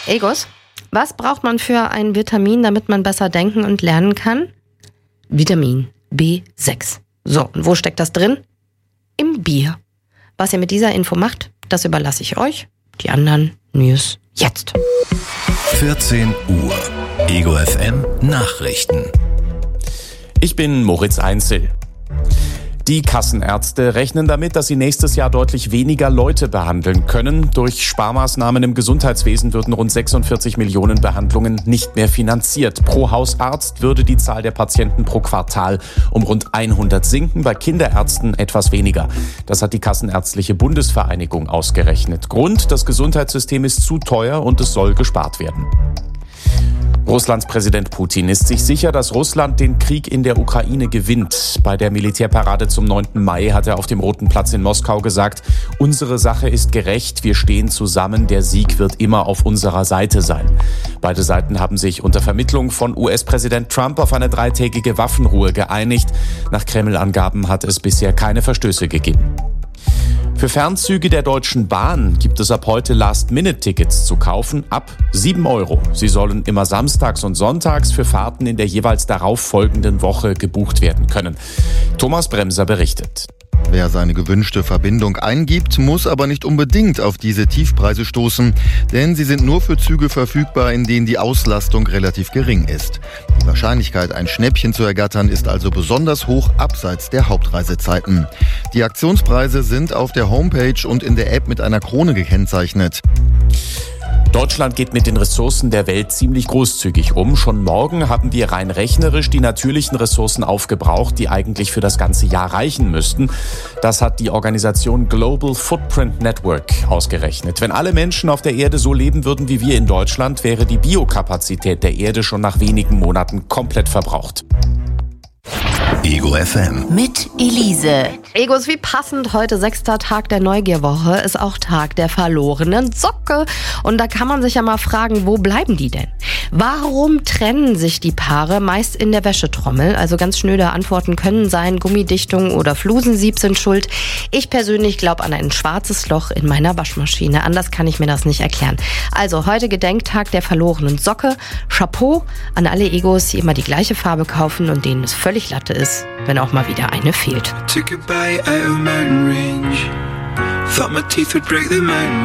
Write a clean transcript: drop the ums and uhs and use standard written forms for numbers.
Egos, was braucht man für ein Vitamin, damit man besser denken und lernen kann? Vitamin B6. So, und wo steckt das drin? Im Bier. Was ihr mit dieser Info macht, das überlasse ich euch. Die anderen News jetzt. 14 Uhr. Ego FM Nachrichten. Ich bin Moritz Einzel. Die Kassenärzte rechnen damit, dass sie nächstes Jahr deutlich weniger Leute behandeln können. Durch Sparmaßnahmen im Gesundheitswesen würden rund 46 Millionen Behandlungen nicht mehr finanziert. Pro Hausarzt würde die Zahl der Patienten pro Quartal um rund 100 sinken, bei Kinderärzten etwas weniger. Das hat die Kassenärztliche Bundesvereinigung ausgerechnet. Grund: das Gesundheitssystem ist zu teuer und es soll gespart werden. Russlands Präsident Putin ist sich sicher, dass Russland den Krieg in der Ukraine gewinnt. Bei der Militärparade zum 9. Mai hat er auf dem Roten Platz in Moskau gesagt: Unsere Sache ist gerecht, wir stehen zusammen, der Sieg wird immer auf unserer Seite sein. Beide Seiten haben sich unter Vermittlung von US-Präsident Trump auf eine 3-tägige Waffenruhe geeinigt. Nach Kreml-Angaben hat es bisher keine Verstöße gegeben. Für Fernzüge der Deutschen Bahn gibt es ab heute Last-Minute-Tickets zu kaufen ab 7 €. Sie sollen immer samstags und sonntags für Fahrten in der jeweils darauf folgenden Woche gebucht werden können. Thomas Bremser berichtet. Wer seine gewünschte Verbindung eingibt, muss aber nicht unbedingt auf diese Tiefpreise stoßen, denn sie sind nur für Züge verfügbar, in denen die Auslastung relativ gering ist. Die Wahrscheinlichkeit, ein Schnäppchen zu ergattern, ist also besonders hoch abseits der Hauptreisezeiten. Die Aktionspreise sind auf der Homepage und in der App mit einer Krone gekennzeichnet. Deutschland geht mit den Ressourcen der Welt ziemlich großzügig um. Schon morgen haben wir rein rechnerisch die natürlichen Ressourcen aufgebraucht, die eigentlich für das ganze Jahr reichen müssten. Das hat die Organisation Global Footprint Network ausgerechnet. Wenn alle Menschen auf der Erde so leben würden wie wir in Deutschland, wäre die Biokapazität der Erde schon nach wenigen Monaten komplett verbraucht. Ego FM. Mit Elise. Egos, wie passend, heute 6. Tag der Neugierwoche ist auch Tag der verlorenen Socke. Und da kann man sich ja mal fragen, wo bleiben die denn? Warum trennen sich die Paare meist in der Wäschetrommel? Also ganz schnöde Antworten können sein, Gummidichtung oder Flusensieb sind schuld. Ich persönlich glaube an ein schwarzes Loch in meiner Waschmaschine. Anders kann ich mir das nicht erklären. Also heute Gedenktag der verlorenen Socke. Chapeau an alle Egos, die immer die gleiche Farbe kaufen und denen es völlig Latte ist, wenn auch mal wieder eine fehlt. Took a bite out of mountain range. Thought my teeth would break the mountain.